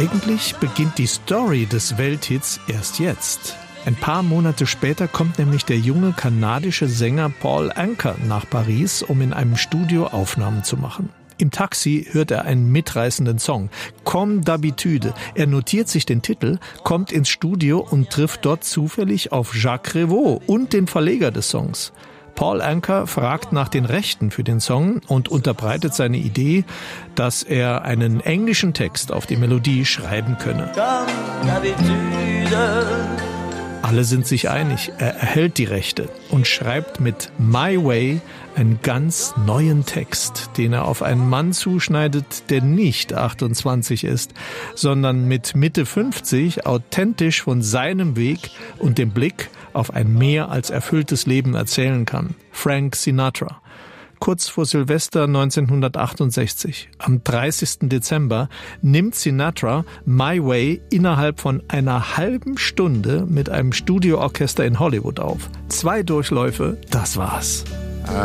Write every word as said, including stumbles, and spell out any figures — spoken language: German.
eigentlich beginnt die Story des Welthits erst jetzt. Ein paar Monate später kommt nämlich der junge kanadische Sänger Paul Anka nach Paris, um in einem Studio Aufnahmen zu machen. Im Taxi hört er einen mitreißenden Song, Comme d'habitude. Er notiert sich den Titel, kommt ins Studio und trifft dort zufällig auf Jacques Revaux und den Verleger des Songs. Paul Anka fragt nach den Rechten für den Song und unterbreitet seine Idee, dass er einen englischen Text auf die Melodie schreiben könne. Alle sind sich einig, er erhält die Rechte und schreibt mit My Way einen ganz neuen Text, den er auf einen Mann zuschneidet, der nicht achtundzwanzig ist, sondern mit Mitte fünfzig authentisch von seinem Weg und dem Blick auf ein mehr als erfülltes Leben erzählen kann. Frank Sinatra. Kurz vor Silvester neunzehnhundertachtundsechzig, am dreißigsten Dezember, nimmt Sinatra My Way innerhalb von einer halben Stunde mit einem Studioorchester in Hollywood auf. Zwei Durchläufe, das war's.